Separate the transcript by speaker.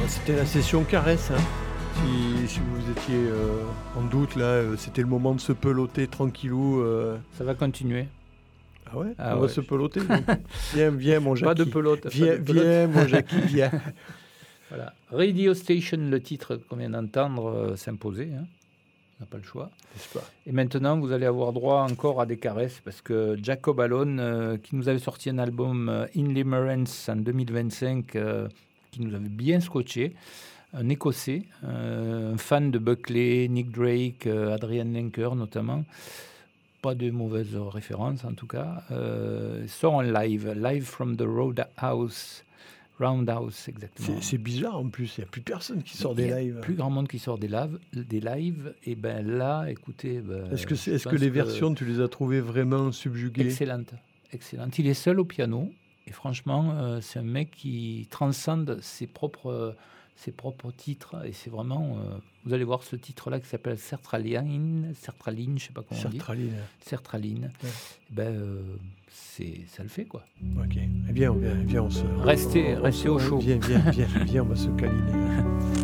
Speaker 1: C'était la session caresse. Hein. Si vous étiez en doute, là, c'était le moment de se peloter tranquillou.
Speaker 2: Ça va continuer.
Speaker 1: Ah ouais,
Speaker 2: on
Speaker 1: va se peloter. Viens, mon Jackie.
Speaker 2: Pas de pelote.
Speaker 1: Viens, mon Jackie, viens.
Speaker 2: Voilà. Radio Station, le titre qu'on vient d'entendre, s'imposer. Hein. On n'a pas le choix.
Speaker 1: N'est-ce pas ?
Speaker 2: Et maintenant, vous allez avoir droit encore à des caresses parce que Jacob Alone, qui nous avait sorti un album In Limerence en 2025, qui nous avait bien scotché, un Écossais, un fan de Buckley, Nick Drake, Adrian Lenker notamment. Pas de mauvaises références en tout cas. Sort en live from the Roundhouse, exactement.
Speaker 1: C'est bizarre en plus, il n'y a plus personne qui sort des lives. Il n'y a
Speaker 2: plus grand monde qui sort des lives. Et bien là, écoutez...
Speaker 1: Est-ce que les versions, tu les as trouvées vraiment subjuguées ?
Speaker 2: Excellente. Il est seul au piano. Et franchement, c'est un mec qui transcende ses propres titres. Et c'est vraiment... vous allez voir ce titre-là qui s'appelle Sertraline, je ne sais pas comment on dit. Sertraline. Ouais. Ça le fait, quoi.
Speaker 1: Ok. Eh bien, on se...
Speaker 2: Restez au chaud.
Speaker 1: Viens, on va se câliner.